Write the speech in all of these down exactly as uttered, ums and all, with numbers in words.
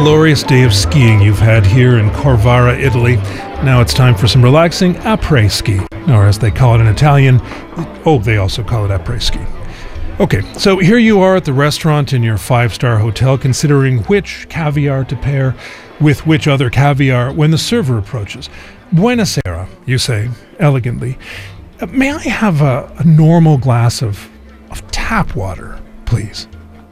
glorious day of skiing you've had here in Corvara, Italy. Now it's time for some relaxing après-ski, or as they call it in Italian, oh, they also call it après-ski. Okay, so here you are at the restaurant in your five-star hotel, considering which caviar to pair with which other caviar when the server approaches. Buonasera, you say, elegantly. Uh, may I have a, a normal glass of, of tap water, please?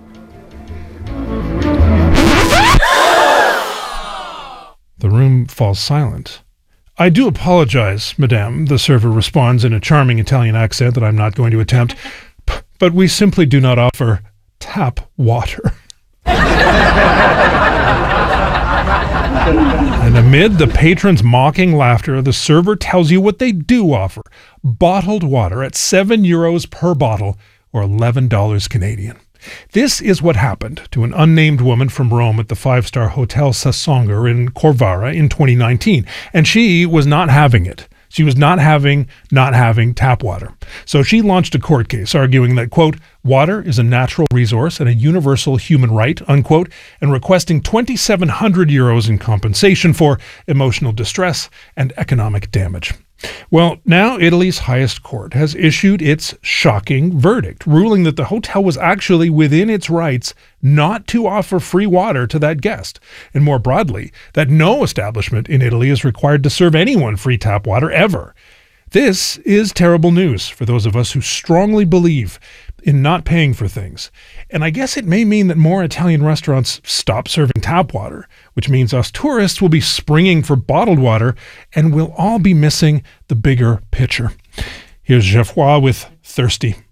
The room falls silent. I do apologize, madame, the server responds in a charming Italian accent that I'm not going to attempt, but we simply do not offer tap water. And amid the patron's mocking laughter, the server tells you what they do offer. Bottled water at seven euros per bottle, or eleven dollars Canadian. This is what happened to an unnamed woman from Rome at the five-star Hotel Sassonger in Corvara in twenty nineteen, and she was not having it. She was not having, not having tap water. So she launched a court case arguing that, quote, water is a natural resource and a universal human right, unquote, and requesting twenty-seven hundred euros in compensation for emotional distress and economic damage. Well, now Italy's highest court has issued its shocking verdict, ruling that the hotel was actually within its rights not to offer free water to that guest, and more broadly, that no establishment in Italy is required to serve anyone free tap water ever. This is terrible news for those of us who strongly believe in not paying for things. And I guess it may mean that more Italian restaurants stop serving tap water, which means us tourists will be springing for bottled water and we'll all be missing the bigger picture. Here's Geoffroy with Thirsty.